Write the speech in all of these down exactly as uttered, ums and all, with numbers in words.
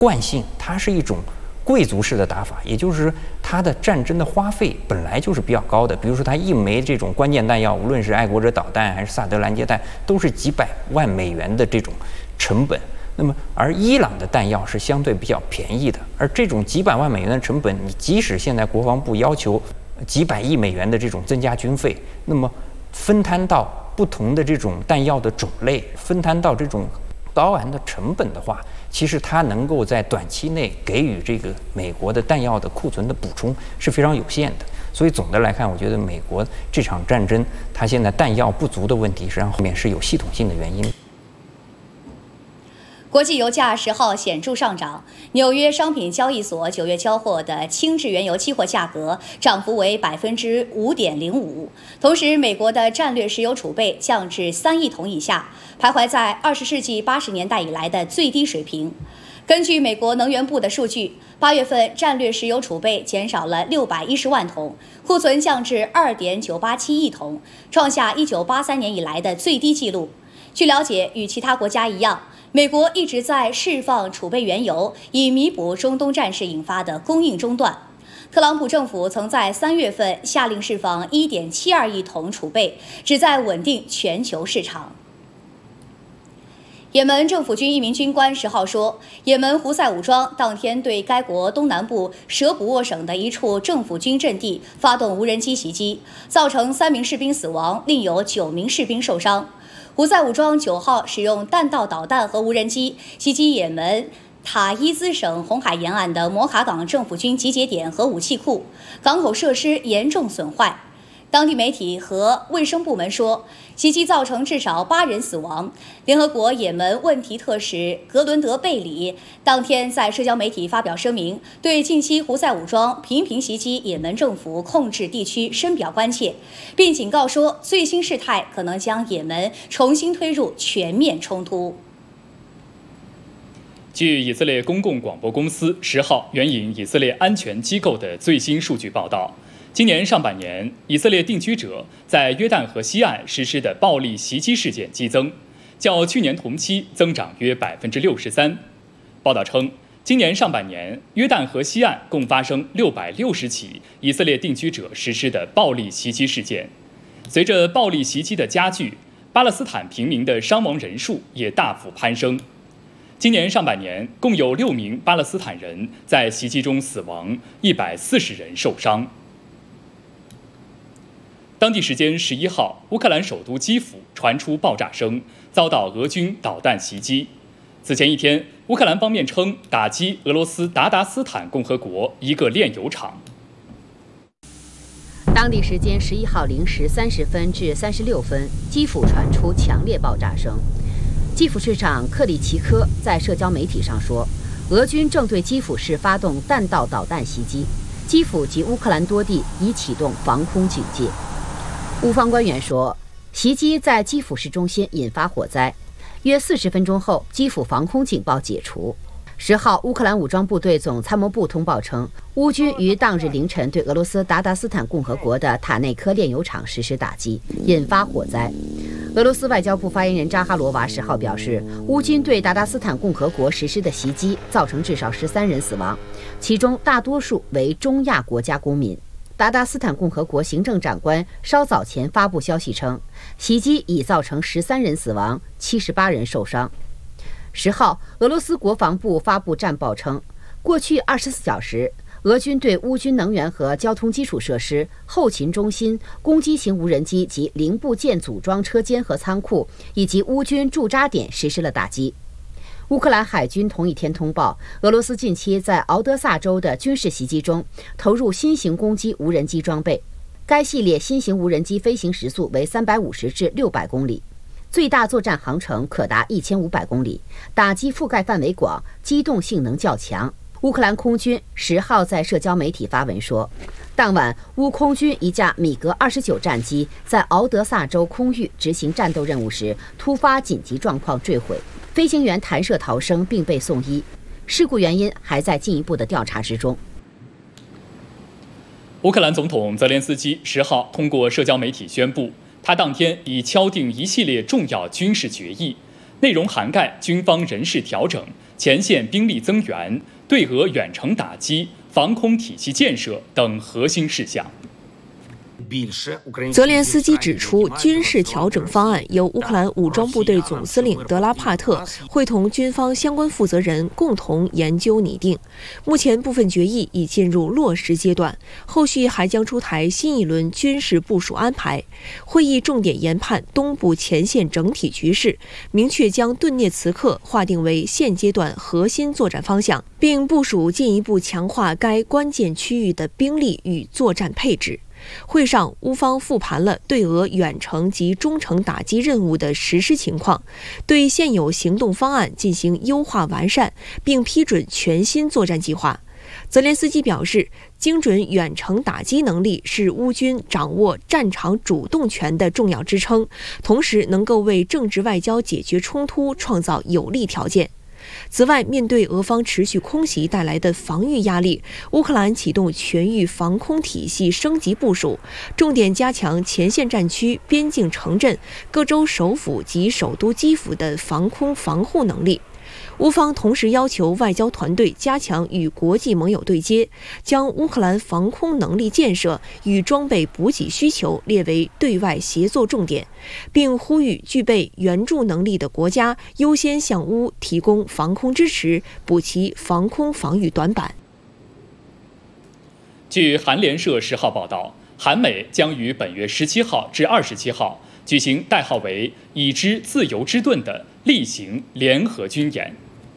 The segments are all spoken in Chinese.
惯性，它是一种贵族式的打法，也就是它的战争的花费本来就是比较高的。比如说，它一枚这种关键弹药，无论是爱国者导弹还是萨德拦截弹，都是几百万美元的这种成本。那么，而伊朗的弹药是相对比较便宜的，而这种几百万美元的成本，你即使现在国防部要求几百亿美元的这种增加军费，那么分摊到不同的这种弹药的种类，分摊到这种高昂的成本的话，其实它能够在短期内给予这个美国的弹药的库存的补充是非常有限的。所以总的来看，我觉得美国这场战争它现在弹药不足的问题，实际上后面是有系统性的原因。 国际油价十号显著上涨，纽约商品交易所九月交货的轻质原油期货价格涨幅为百分之五点零五。同时，美国的战略石油储备降至三亿桶以下，徘徊在二十世纪八十年代以来的最低水平。根据美国能源部的数据，八月份战略石油储备减少了六百一十万桶，库存降至二点九八七亿桶，创下一九八三年以来的最低纪录。据了解，与其他国家一样，美国一直在释放储备原油，以弥补中东战事引发的供应中断。特朗普政府曾在三月份下令释放 一点七二亿桶储备，旨在稳定全球市场。也门政府军一名军官十号说，也门胡塞武装当天对该国东南部舍卜沃省的一处政府军阵地发动无人机袭击，造成三名士兵死亡，另有九名士兵受伤。胡塞武装九号使用弹道导弹和无人机袭击也门塔伊兹省红海沿岸的摩卡港政府军集结点和武器库，港口设施严重损坏。当地媒体和卫生部门说，袭击造成至少八人死亡。联合国也门问题特使格伦德贝里当天在社交媒体发表声明，对近期胡塞武装频频袭击也门政府控制地区深表关切，并警告说，最新事态可能将也门重新推入全面冲突。 据以色列公共广播公司十号援引以色列安全机构的最新数据报道，今年上半年，以色列定居者在约旦河西岸实施的暴力袭击事件激增，较去年同期增长约百分之六十三。报道称，今年上半年，约旦河西岸共发生六百六十起以色列定居者实施的暴力袭击事件。随着暴力袭击的加剧，巴勒斯坦平民的伤亡人数也大幅攀升。今年上半年，共有六名巴勒斯坦人在袭击中死亡，一百四十人受伤。当地时间十一号，乌克兰首都基辅传出爆炸声，遭到俄军导弹袭击。此前一天，乌克兰方面称打击俄罗斯达达斯坦共和国一个炼油厂。 当地时间十一号零时三十分至三十六分，基辅传出强烈爆炸声。基辅市长克里奇科在社交媒体上说，俄军正对基辅市发动弹道导弹袭击，基辅及乌克兰多地已启动防空警戒。乌方官员说，袭击在基辅市中心引发火灾，约四十分钟后，基辅防空警报解除。十号，乌克兰武装部队总参谋部通报称，乌军于当日凌晨对俄罗斯达达斯坦共和国的塔内科炼油厂实施打击，引发火灾。俄罗斯外交部发言人扎哈罗娃十号表示，乌军对达达斯坦共和国实施的袭击造成至少十三人死亡，其中大多数为中亚国家公民。达达斯坦共和国行政长官稍早前发布消息称，袭击已造成十三人死亡，七十八人受伤。十号，俄罗斯国防部发布战报称，过去二十四小时，俄军对乌军能源和交通基础设施、后勤中心、攻击型无人机及零部件组装车间和仓库，以及乌军驻扎点实施了打击。乌克兰海军同一天通报，俄罗斯近期在敖德萨州的军事袭击中投入新型攻击无人机装备，该系列新型无人机飞行时速为三百五十至六百公里，最大作战航程可达一千五百公里，打击覆盖范围广，机动性能较强。乌克兰空军十号在社交媒体发文说，当晚乌空军一架米格二十九战机在敖德萨州空域执行战斗任务时突发紧急状况坠毁，飞行员弹射逃生并被送医，事故原因还在进一步的调查之中。 乌克兰总统泽连斯基十号通过社交媒体宣布，他当天已敲定一系列重要军事决议， 内容涵盖军方人事调整、前线兵力增援、对俄远程打击、防空体系建设等核心事项。 泽连斯基指出，军事调整方案由乌克兰武装部队总司令德拉帕特会同军方相关负责人共同研究拟定。目前部分决议已进入落实阶段，后续还将出台新一轮军事部署安排。会议重点研判东部前线整体局势，明确将顿涅茨克划定为现阶段核心作战方向，并部署进一步强化该关键区域的兵力与作战配置。会上，乌方复盘了对俄远程及中程打击任务的实施情况，对现有行动方案进行优化完善，并批准全新作战计划。泽连斯基表示，精准远程打击能力是乌军掌握战场主动权的重要支撑，同时能够为政治外交解决冲突创造有利条件。此外，面对俄方持续空袭带来的防御压力，乌克兰启动全域防空体系升级部署，重点加强前线战区、边境城镇、各州首府及首都基辅的防空防护能力。乌方同时要求外交团队加强与国际盟友对接，将乌克兰防空能力建设与装备补给需求列为对外协作重点，并呼吁具备援助能力的国家优先向乌提供防空支持，补齐防空防御短板。 据韩联社十号报道，韩美将于本月十七号至二十七号举行代号为“已知自由之盾”的例行联合军演。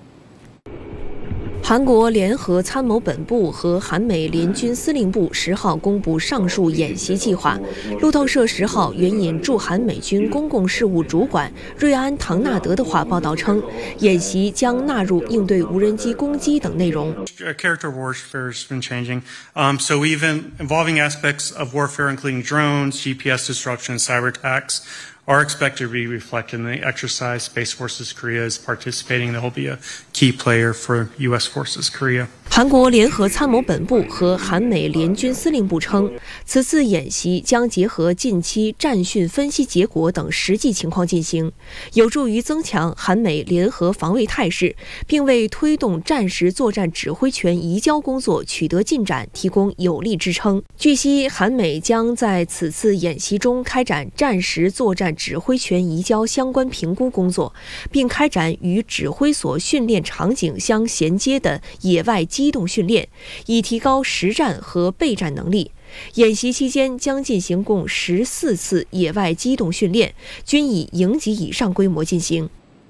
韩国联合参谋本部和韩美联军司令部十号公布上述演习计划。路透社十号援引驻韩美军公共事务主管瑞安·唐纳德的话报道称，演习将纳入应对无人机攻击等内容。 Character warfare has been changing, um, so even involving aspects of warfare, including drones, G P S disruption, and cyber attacks, are expected to be reflected in the exercise. Space Forces Korea is participating. They will be a key player for U S Forces Korea. 韩国联合参谋本部和韩美联军司令部称，此次演习将结合近期战训分析结果等实际情况进行，有助于增强韩美联合防卫态势，并为推动战时作战指挥权移交工作取得进展提供有力支撑。据悉，韩美将在此次演习中开展战时作战指挥权移交相关评估工作，并开展与指挥所训练场景相衔接的野外机动训练，以提高实战和备战能力。演习期间将进行共十四次野外机动训练，均以营级以上规模进行。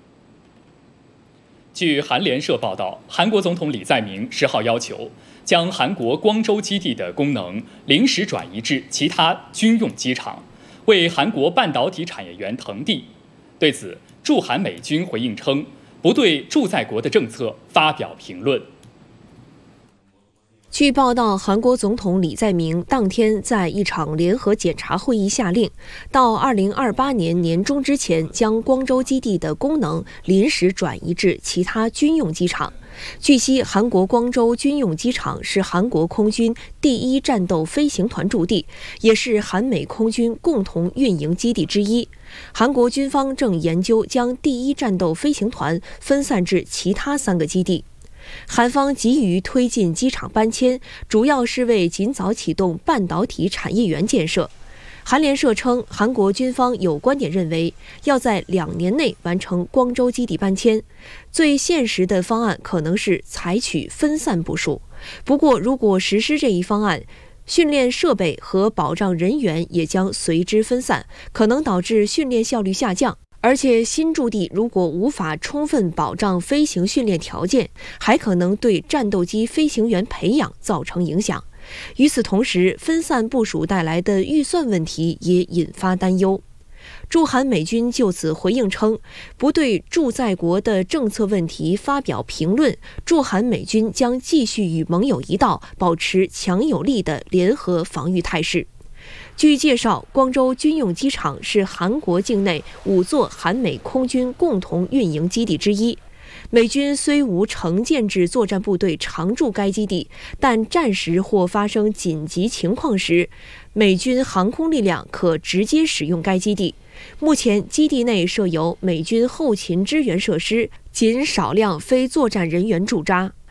据韩联社报道，韩国总统李在明十号要求将韩国光州基地的功能临时转移至其他军用机场，为韩国半导体产业园腾地。对此，驻韩美军回应称，不对驻在国的政策发表评论。 据报道，韩国总统李在明当天在一场联合检查会议下令，到二零二八年年中之前，将光州基地的功能临时转移至其他军用机场。据悉，韩国光州军用机场是韩国空军第一战斗飞行团驻地，也是韩美空军共同运营基地之一。韩国军方正研究将第一战斗飞行团分散至其他三个基地。韩方急于推进机场搬迁，主要是为尽早启动半导体产业园建设。韩联社称，韩国军方有观点认为，要在两年内完成光州基地搬迁。最现实的方案可能是采取分散部署。不过，如果实施这一方案，训练设备和保障人员也将随之分散，可能导致训练效率下降。而且新驻地如果无法充分保障飞行训练条件，还可能对战斗机飞行员培养造成影响。与此同时，分散部署带来的预算问题也引发担忧。驻韩美军就此回应称，不对驻在国的政策问题发表评论，驻韩美军将继续与盟友一道，保持强有力的联合防御态势。据介绍，光州军用机场是韩国境内五座韩美空军共同运营基地之一。美军虽无成建制作战部队常驻该基地，但战时或发生紧急情况时，美军航空力量可直接使用该基地。 目前基地内设有美军后勤支援设施，仅少量非作战人员驻扎。